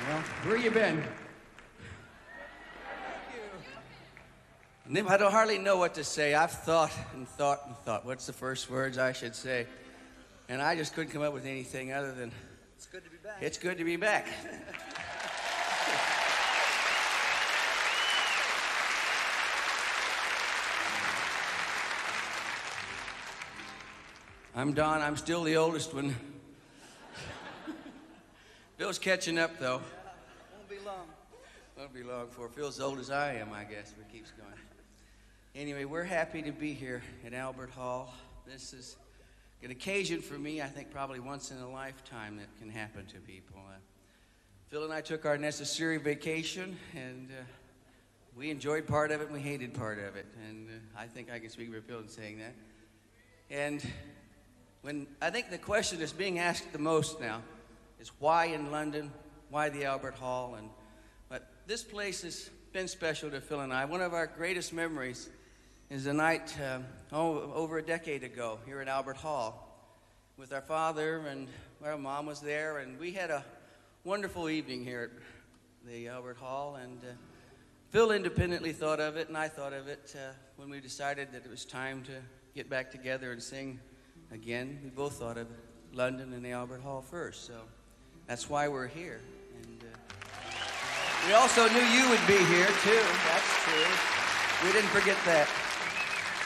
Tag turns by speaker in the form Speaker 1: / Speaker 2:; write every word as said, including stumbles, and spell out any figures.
Speaker 1: Well, where you been?
Speaker 2: I don't hardly know what to say. I've thought and thought and thought. What's the first words I should say? And I just couldn't come up with anything other than,
Speaker 3: it's good to be back.
Speaker 2: It's good to be back. I'm Don. I'm still the oldest one. Bill's catching up, though.
Speaker 3: Yeah, won't be long.
Speaker 2: Won't be long before Phil's as old as I am, I guess, but it keeps going. Anyway, we're happy to be here at Albert Hall. This is an occasion for me, I think probably once in a lifetime that can happen to people. Uh, Phil and I took our necessary vacation, and uh, we enjoyed part of it and we hated part of it. And uh, I think I can speak for Phil in saying that. And when I think the question that's being asked the most now is why in London, why the Albert Hall? And but this place has been special to Phil and I. One of our greatest memories is a night um, oh, over a decade ago here at Albert Hall with our father, and our mom was there, and we had a wonderful evening here at the Albert Hall. And uh, Phil independently thought of it, and I thought of it uh, when we decided that it was time to get back together and sing again. We both thought of London and the Albert Hall first, so that's why we're here. And uh, we also knew you would be here too. That's true. We didn't forget that.